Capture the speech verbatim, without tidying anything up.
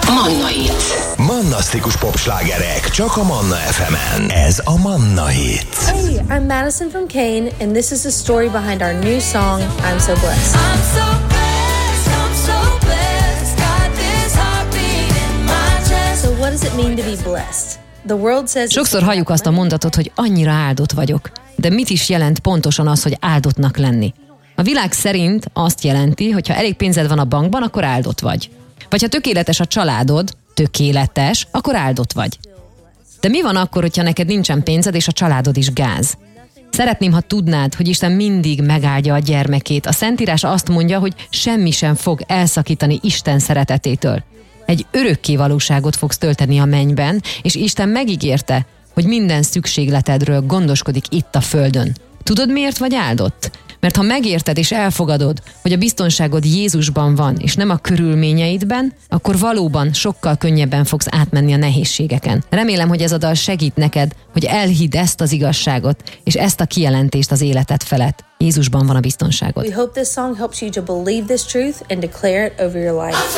Manna Hit. Mannasztikus popslágerek csak a Manna ef emen. Ez a Manna Hit. Hey, I'm Madison from Kane, and this is the story behind our new song, I'm So Blessed. I'm so blessed, I'm so blessed, got this heartbeat in my chest. So what does it mean to be blessed? The world says... Sokszor halljuk azt a mondatot, hogy annyira áldott vagyok. De mit is jelent pontosan az, hogy áldottnak lenni? A világ szerint azt jelenti, hogy ha elég pénzed van a bankban, akkor áldott vagy. Vagy ha tökéletes a családod, tökéletes, akkor áldott vagy. De mi van akkor, hogyha neked nincsen pénzed, és a családod is gáz? Szeretném, ha tudnád, hogy Isten mindig megáldja a gyermekét. A Szentírás azt mondja, hogy semmi sem fog elszakítani Isten szeretetétől. Egy örökké valóságot fogsz tölteni a mennyben, és Isten megígérte, hogy minden szükségletedről gondoskodik itt a földön. Tudod, miért vagy áldott? Mert ha megérted és elfogadod, hogy a biztonságod Jézusban van, és nem a körülményeidben, akkor valóban sokkal könnyebben fogsz átmenni a nehézségeken. Remélem, hogy ez a dal segít neked, hogy elhidd ezt az igazságot, és ezt a kijelentést az életed felett. Jézusban van a biztonságod. We hope this song helps you to believe this truth and declare it over your life.